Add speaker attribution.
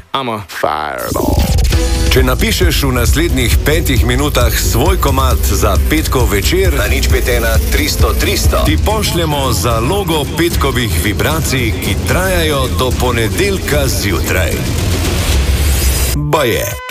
Speaker 1: Amo. Fireball.
Speaker 2: Če napišeš v naslednjih 5 minutah svoj komad za petkov večer,
Speaker 3: na 051 300 300,
Speaker 2: ti pošljemo zalogo petkovih vibracij, ki trajajo do ponedeljka zjutraj. Baje.